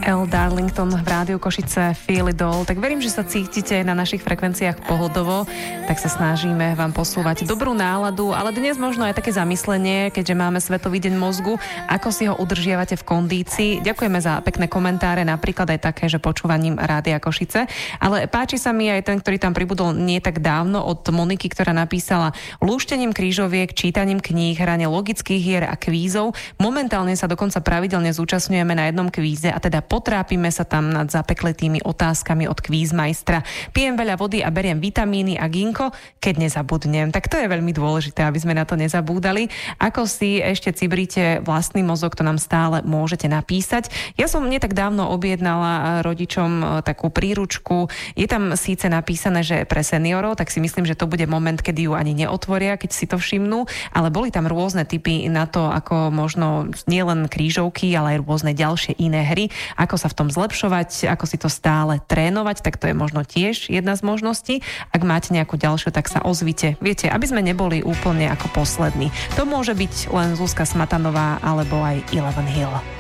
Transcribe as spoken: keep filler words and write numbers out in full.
Elle Darlington v Rádiu Košice Feel It All. Tak verím, že sa cítite na našich frekvenciách pohodovo, tak sa snažíme vám posúvať dobrú náladu, ale dnes možno aj také zamyslenie, keďže máme Svetový deň mozgu, ako si ho udržiavate v kondícii. Ďakujeme za pekné komentáre, napríklad aj také, že počúvaním Rádia Košice, ale páči sa mi aj ten, ktorý tam pribudol nie tak dávno od Moniky, ktorá napísala: lúštením krížoviek, čítaním kníh, hranie logických hier a kvízov. Momentálne sa dokonca pravidelne zúčastňujeme na jednom kvíze a teda potrápime sa tam nad zapekletými otázkami od kvízmajstra. Pijem veľa vody a beriem vitamíny a ginko, keď nezabudnem. Tak to je veľmi dôležité, aby sme na to nezabúdali. Ako si ešte cibríte vlastný mozog, to nám stále môžete napísať. Ja som nie tak dávno objednala rodičom takú príručku. Je tam síce napísané, že pre seniorov, tak si myslím, že to bude moment, kedy ju ani neotvoria, keď si to všimnú, ale boli tam rôzne typy na to, ako možno nielen krížovky, ale aj rôzne ďalšie iné hry, ako sa v tom zlepšovať, ako si to stále trénovať, tak to je možno tiež jedna z možností. Ak máte nejakú ďalšiu, tak sa ozvite. Viete, aby sme neboli úplne ako poslední. To môže byť len Zuzka Smatanová alebo aj Eleven Hill.